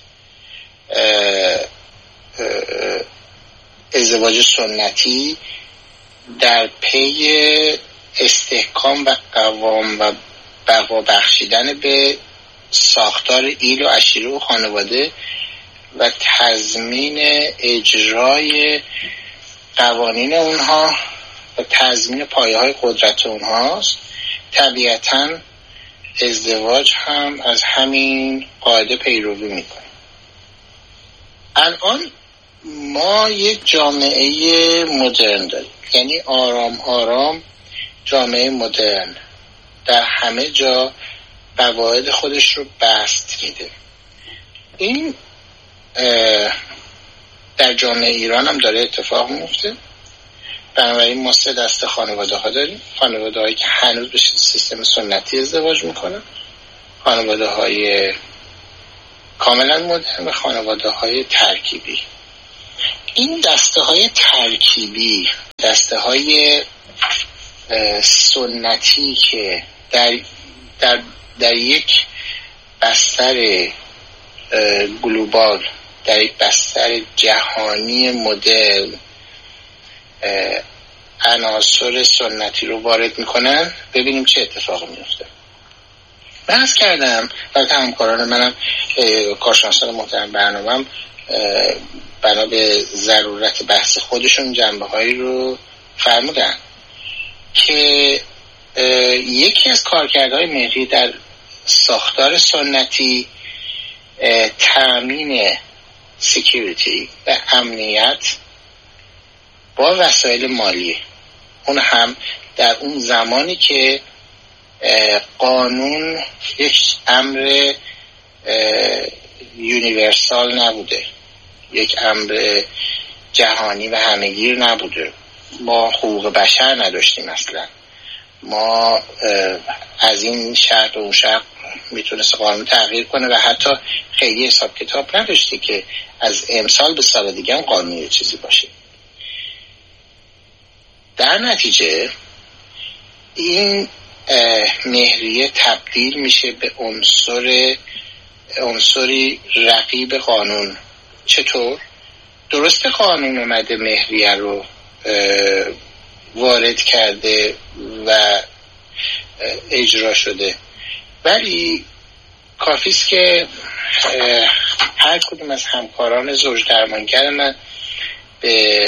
ازدواج سنتی در پی استحکام و قوام و بقا بخشیدن به ساختار ایل و عشیره و خانواده و تضمین اجرای قوانین اونها و تضمین پایه های قدرت اونهاست، طبیعتاً ازدواج هم از همین قاعده پیروی میکنه. الان ما یک جامعه مدرن داریم، یعنی آرام آرام جامعه مدرن در همه جا قواعد خودش رو بست میده. این در جامعه ایران هم داره اتفاق میفته بنابراین ما سه دسته خانواده ها داریم. خانواده هایی که هنوز به سیستم سنتی ازدواج میکنن، خانواده های کاملا مدرن و خانواده های ترکیبی. این دسته های ترکیبی، دسته های سنتی که در, در, در یک بستر گلوبال، در یک بستر جهانی مدرن عناصر سنتی رو وارد میکنن، ببینیم چه اتفاقی میفته. بحث کردم و همکاران منم کارشناسان محترم برنامه‌ام بنا به ضرورت بحث خودشون جنبه هایی رو فرمودن که یکی از کارکردهای مهری در ساختار سنتی تامین سکیوریتی و امنیت با وسایل مالی، اون هم در اون زمانی که قانون یک امر یونیورسال نبوده، یک امر جهانی و همه‌گیر نبوده. ما حقوق بشر نداشتیم اصلا. ما از این شهر به اون شهر میتونست قانون تغییر کنه و حتی خیلی حساب کتاب نداشتی که از امسال به سال دیگه هم قانونی چیزی باشه. در نتیجه این مهریه تبدیل میشه به عنصر عنصری رقیب قانون. چطور؟ درست قانون اومده مهریه رو وارد کرده و اجرا شده، ولی کافیست که هر کدوم از همکاران زوج درمانگر من به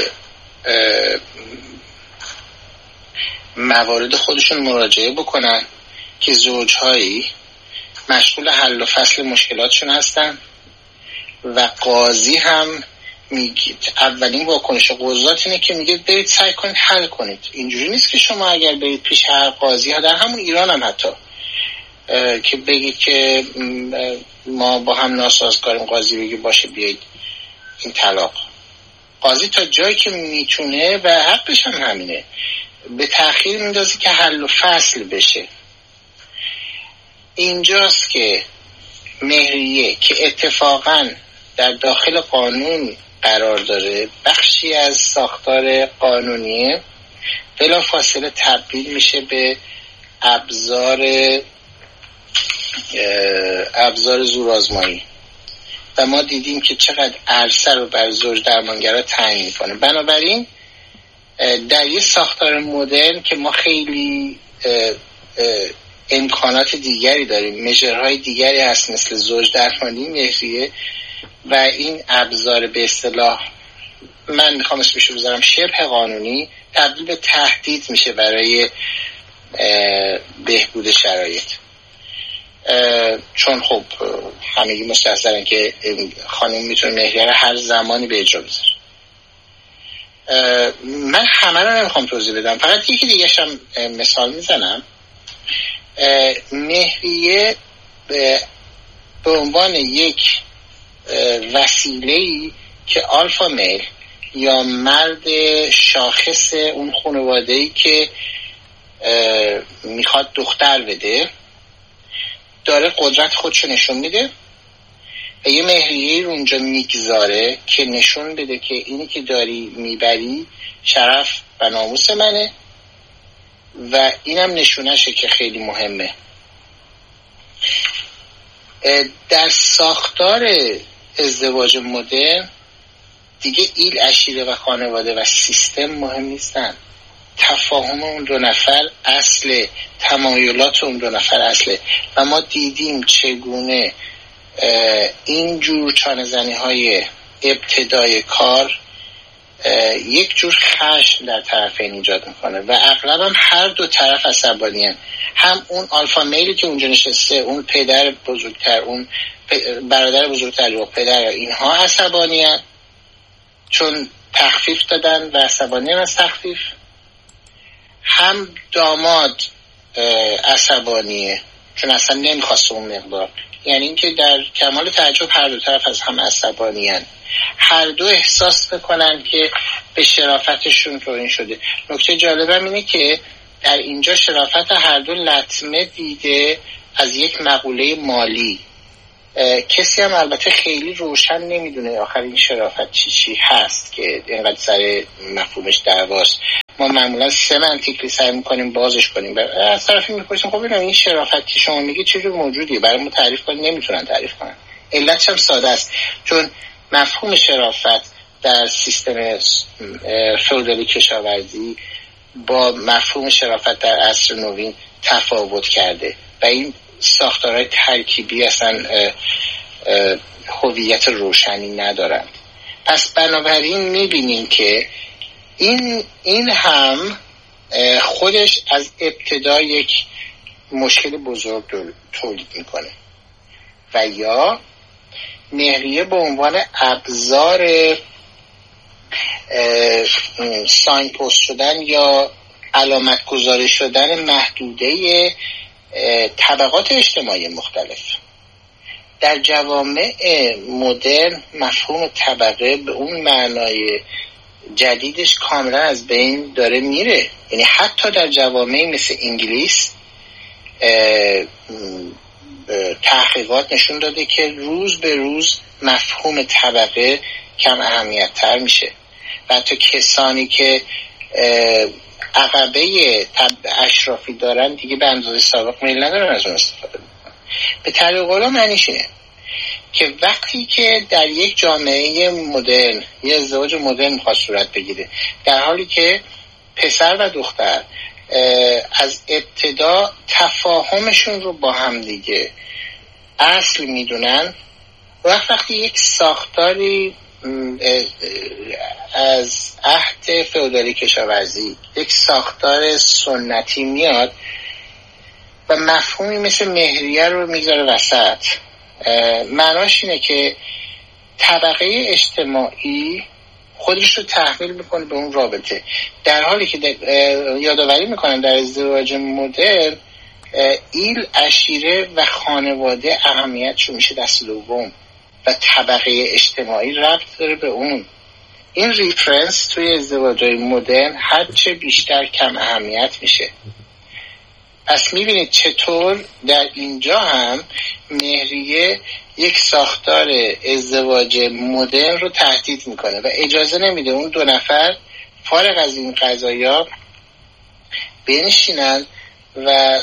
موارد خودشون مراجعه بکنن که زوجهایی مشغول حل و فصل مشکلاتشون هستن و قاضی هم میگه اولین واکنش قضات اینه که میگه برید سعی کنید حل کنید. اینجوری نیست که شما اگر برید پیش هر قاضی ها، در همون ایران هم حتی که بگید که ما با هم ناسازگاریم، قاضی بگه باشه بیایید این طلاق. قاضی تا جایی که میتونه و حقش هم همینه به تأخیر میندازه که حل و فصل بشه. اینجاست که مهریه که اتفاقاً در داخل قانون قرار داره، بخشی از ساختار قانونیه، بلا فاصله تبدیل میشه به ابزار ابزار زورآزمایی و ما دیدیم که چقدر عرصه رو بر زوج درمانگرها تعیین میکنه. بنابراین در یه ساختار مدرن که ما خیلی امکانات دیگری داریم، مژرهای دیگری هست مثل زوج درمانی، مهریه و این ابزار به اصطلاح من میخوام اسمش رو بذارم شبه قانونی، تبدیل به تهدید میشه برای بهبود شرایط. چون خب همگی مستحضرن که خانم میتونه مهریه رو هر زمانی به اجرا بذاره. من همه رو نمیخوام توضیح بدم، فقط یکی دیگه هم مثال میزنم. مهریه به عنوان یک وسیله‌ای که آلفا میل یا مرد شاخص اون خانواده‌ای که میخواد دختر بده داره قدرت خودشو نشون میده و یه مهریه رو اونجا میگذاره که نشون بده که اینی که داری میبری شرف و ناموس منه و اینم نشونشه که خیلی مهمه. در ساختار ازدواج مدرن دیگه ایل، عشیره و خانواده و سیستم مهم نیستن. تفاهم اون دو نفر اصله، تمایلات اون دو نفر اصله و ما دیدیم چگونه این جور چانه‌زنی های ابتدای کار یک جور خشم در طرفین ایجاد میکنه و اغلب هم هر دو طرف عصبانی هن. هم اون آلفا میلی که اونجا نشسته، اون پدر بزرگتر، اون برادر بزرگتر یا پدر، اینها عصبانی هن چون تخفیف دادن و عصبانی هن از تخفیف. هم داماد عصبانیه چون اصلا نمیخواست اون مقدار. یعنی اینکه در کمال تعجب هر دو طرف از هم عصبانی‌اند، هر دو احساس میکنن که به شرافتشون توهین شده. نکته جالبم اینه که در اینجا شرافت هر دو لطمه دیده از یک مقوله مالی. کسی هم البته خیلی روشن نمیدونه آخر این شرافت چی چی هست که اینقدر سر مفهومش دعواست. ما معمولا سمنتیکلی سعی میکنیم بازش کنیم، از طرفی میپرسیم خب ببینم این شرافت که شما میگی چه جور موجودیه، برای ما تعریف کنیم، نمیتونن تعریف کنن. علتش هم ساده است، چون مفهوم شرافت در سیستم فئودالی کشاورزی با مفهوم شرافت در عصر نوین تفاوت کرده و این ساختارهای ترکیبی اصلا هویت روشنی ندارند. پس بنابراین میبینیم که این این هم خودش از ابتدا یک مشکل بزرگ تولید میکنه و یا مهریه به عنوان ابزار ساین پست شدن یا علامت گذاری شدن محدوده طبقات اجتماعی مختلف. در جوامع مدرن مفهوم طبقه به اون معنای جدیدش کاملا از بین داره میره. یعنی حتی در جوامعی مثل انگلیس تحقیقات نشون داده که روز به روز مفهوم طبقه کم اهمیت تر میشه و حتی کسانی که عقبه اشرافی دارن دیگه به اندازه سابق میل ندارن از اون استفاده بکنن. به طریق قولا معنیش اینه که وقتی که در یک جامعه مدرن یه ازدواج مدرن میخواد صورت بگیره، در حالی که پسر و دختر از ابتدا تفاهمشون رو با هم دیگه اصل میدونن، وقت وقتی یک ساختاری از عهد فئودالی کشاورزی، یک ساختار سنتی میاد و مفهومی مثل مهریه رو میذاره وسط، معناش اینه که طبقه اجتماعی خودش رو تحمیل میکنه به اون رابطه، در حالی که یادآوری میکنن در ازدواج مدرن ایل، عشیره و خانواده اهمیتشو میشه دست دوم و طبقه اجتماعی ربط داره به اون. این ریفرنس توی ازدواج‌های مدرن هرچه بیشتر کم اهمیت میشه. پس میبینید چطور در اینجا هم مهریه یک ساختار ازدواج مدرن رو تهدید میکنه و اجازه نمیده اون دو نفر فارغ از این قضایا بنشینن و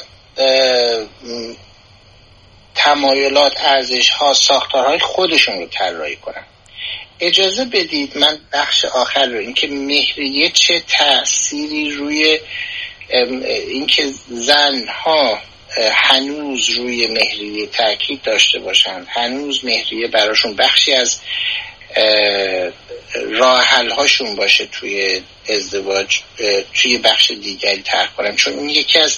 تمایلات، ارزش‌ها، ساختارهای خودشون رو طراحی کنن. اجازه بدید من بخش آخر رو، اینکه مهریه چه تأثیری روی اینکه زنها هنوز روی مهریه تاکید داشته باشند، هنوز مهریه براشون بخشی از راه حل هاشون باشه توی ازدواج، توی بخش دیگری طرح کنن، چون این یکی از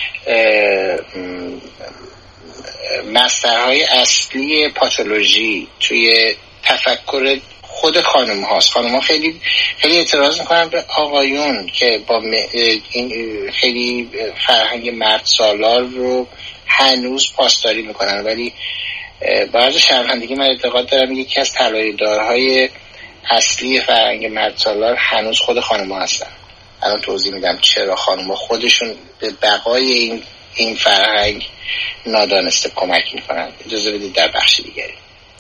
مصدرهای اصلی پاتولوژی توی تفکر خود خانم هاست. خانم ها خیلی خیلی اعتراض میکنن به آقایون که با این خیلی فرهنگ مرد سالار رو هنوز پاسداری میکنن، ولی بعضی شرمندگی من اعتقاد دارم یکی از طلایه‌دارهای اصلی فرهنگ مرد سالار هنوز خود خانم ها هستن. الان توضیح میدم چرا خانم ها خودشون به بقای این این فرهنگ نادانسته کمک میکنن. اجازه بدید در بخش دیگری.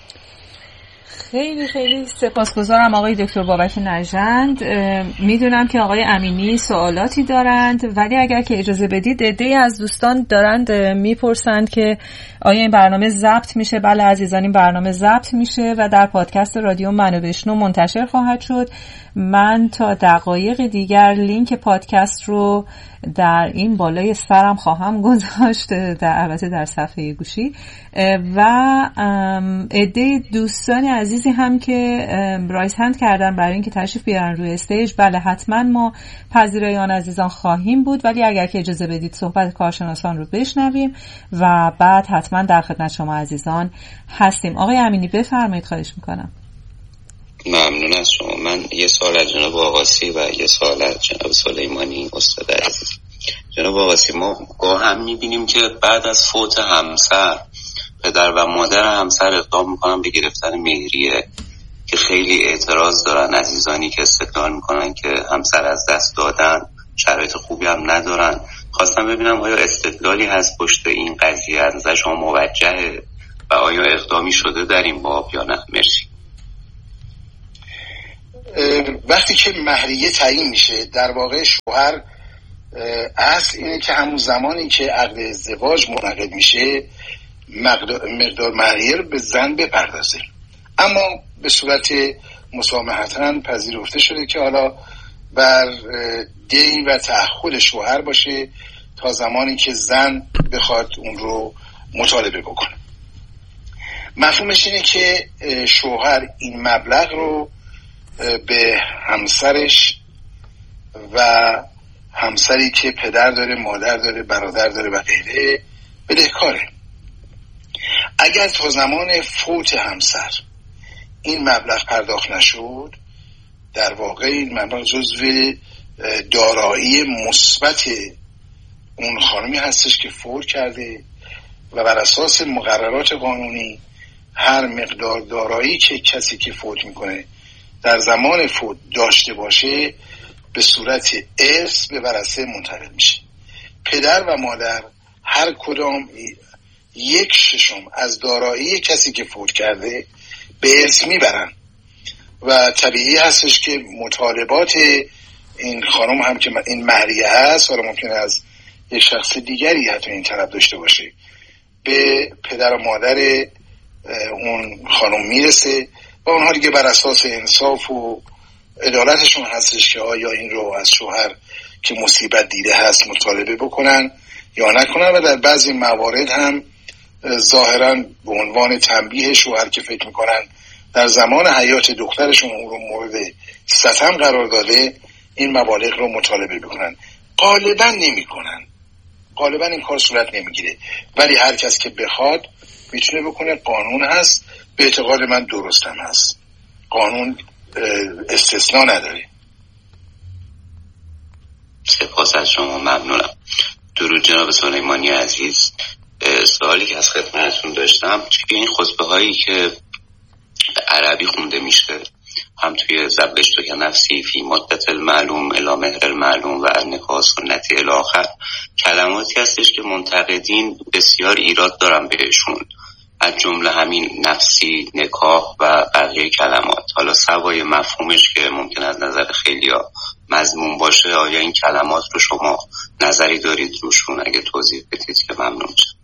خیلی خیلی سپاسگزارم آقای دکتر بابک نژند. میدونم که آقای امینی سوالاتی دارند، ولی اگر که اجازه بدید عده‌ای از دوستان دارند میپرسند که آیا این برنامه ضبط میشه؟ بله عزیزان، این برنامه ضبط میشه و در پادکست رادیو منو بشنو منتشر خواهد شد. من تا دقایق دیگر لینک پادکست رو در این بالای سرم خواهم گذاشت، در البته در صفحه گوشی، و عده دوستان عزیزی هم که رایز هند کردن برای اینکه تشریف بیارن روی استیج، بله حتما ما پذیرای آن عزیزان خواهیم بود، ولی اگر که اجازه بدید صحبت کارشناسان رو بشنویم و بعد حتما در خدمت شما عزیزان هستیم. آقای امینی بفرمایید، خواهش میکنم. ممنون از شما. من یه سوال از جناب آقاسی و یه سوال از جناب سلیمانی استاد عزیز. جناب آقاسی، ما گاهم میبینیم که بعد از فوت همسر پدر و مادر همسر اقدام میکنن به گرفتن مهریه که خیلی اعتراض دارن عزیزانی که استدلال میکنن که همسر از دست دادن، شرایط خوبی هم ندارن. خواستم ببینم آیا استدلالی هست پشت این قضیه، از نظر شما موجهه و آیا اقدامی شده در این باب یا نه؟ مرسی. وقتی که مهریه تعیین میشه، در واقع شوهر اصل اینه که همون زمانی که عقد ازدواج منعقد میشه مقدار مهریه رو به زن بپردازه، اما به صورت مسامحتاً پذیرفته شده که حالا بر دین و تعهد شوهر باشه تا زمانی که زن بخواد اون رو مطالبه بکنه. مفهومش اینه که شوهر این مبلغ رو به همسرش و همسری که پدر داره، مادر داره، برادر داره و غیره بدهکاره. اگر تا زمان فوت همسر این مبلغ پرداخت نشد، در واقع این مبلغ جزو دارایی مثبت اون خانمی هستش که فوت کرده و بر اساس مقررات قانونی هر مقدار دارایی که کسی که فوت میکنه در زمان فوت داشته باشه به صورت ارث به ورثه منتقل میشه. پدر و مادر هر کدام یک ششم از دارایی کسی که فوت کرده به ارث میبرن و طبیعی هستش که مطالبات این خانم هم که این مهریه هست، حالا ممکنه از یک شخص دیگری حتی این طلب داشته باشه، به پدر و مادر اون خانم میرسه و اونها دیگه بر اساس انصاف و عدالتشون هستش که آیا این رو از شوهر که مصیبت دیده هست مطالبه بکنن یا نکنن. و در بعضی موارد هم ظاهرا به عنوان تنبیه شوهر که فکر میکنن در زمان حیات دخترشون اون رو مورد ستم قرار داده، این مبالغ رو مطالبه بکنن. غالبا نمی کنن، غالبا این کار صورت نمیگیره، ولی هر کس که بخواد میتونه بکنه. قانون هست، به اعتقاد من درستم هست، قانون استثناء نداره. سپاس از شما، ممنونم. درود جناب سلیمانی عزیز. سوالی که از خدمتتون داشتم توی این خطبه هایی که به عربی خونده میشه، هم توی زبشت و نفسی فی مدت المعلوم الی مهر المعلوم و النکاح سنتی الی آخر، کلماتی هستش که منتقدین بسیار ایراد دارن بهشون، از جمله همین نفسی، نکاح و بقیه کلمات. حالا سوای مفهومش که ممکن از نظر خیلیا مضمون باشه، آیا این کلمات رو شما نظری دارید روشون؟ اگه توضیح بدید که ممنون شد.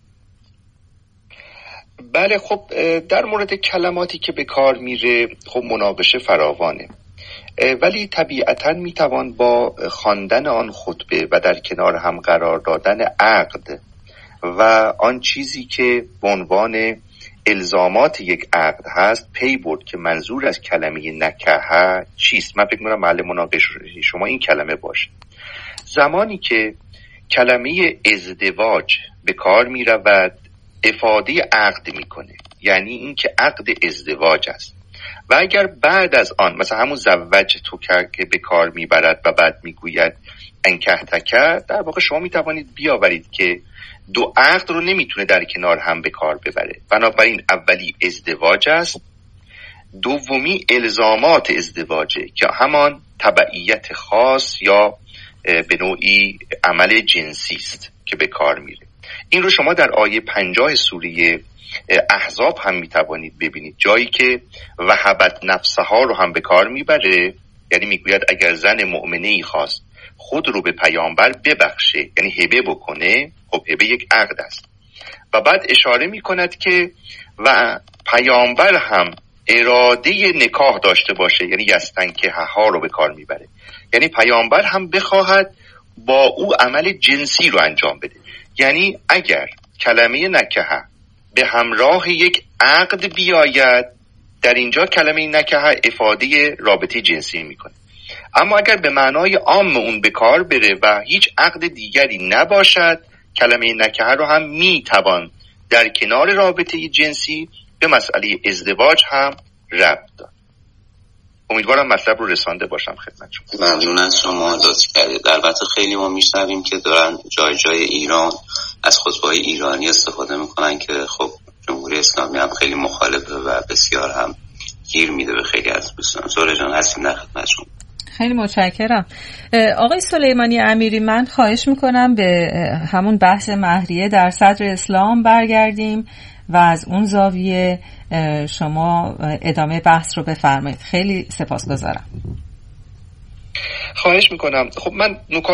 بله، خب در مورد کلماتی که به کار میره خب مناقشه فراوانه، ولی طبیعتاً میتوان با خواندن آن خطبه و در کنار هم قرار دادن عقد و آن چیزی که به عنوان الزامات یک عقد هست پی برد که منظور از کلمه نکاح چیست. من فکر می‌کنم محل مناقشه شما این کلمه باشه. زمانی که کلمه ازدواج به کار میرود افاده عقد میکنه، یعنی این که عقد ازدواج است. و اگر بعد از آن مثلا همون زوج تو که به کار میبرد و بعد میگوید انکح تکر، در واقع شما میتوانید بیاورید که دو عقد رو نمیتونه در کنار هم به کار ببره. بنابراین اولی ازدواج است، دومی الزامات ازدواجه که همان تبعیت خاص یا به نوعی عمل جنسی است که به کار میره. این رو شما در آیه پنجاه سوره احزاب هم میتوانید ببینید، جایی که وهبت نفسها رو هم به کار میبره، یعنی میگوید اگر زن مؤمنه‌ای خواست خود رو به پیامبر ببخشه، یعنی هبه بکنه، خب هبه یک عقد است. و بعد اشاره میکند که و پیامبر هم اراده نکاح داشته باشه، یعنی یستنکح ها رو به کار میبره، یعنی پیامبر هم بخواهد با او عمل جنسی رو انجام بده. یعنی اگر کلمه نکاح به همراه یک عقد بیاید، در اینجا کلمه نکاح افاده رابطه جنسی میکنه. اما اگر به معنای عام اون به کار بره و هیچ عقد دیگری نباشد، کلمه نکاح رو هم میتوان در کنار رابطه جنسی به مسئله ازدواج هم ربط داد. امیدوارم مطلب رو رسانده باشم خدمت شما. ممنون از شما لطف کردید. البته خیلی ما میشنویم که دارن جای جای ایران از خطبه‌های ایرانی استفاده میکنن که خب جمهوری اسلامی هم خیلی مخالفه و بسیار هم گیر میده به خیلی از دوستان. زهره جان هستیم در خدمتتون. خیلی متشکرم. آقای سلیمانی امیری، من خواهش میکنم به همون بحث مهریه در صدر اسلام برگردیم و از اون زاویه شما ادامه بحث رو بفرمایید. خیلی سپاسگزارم. خواهش میکنم. خب من نکات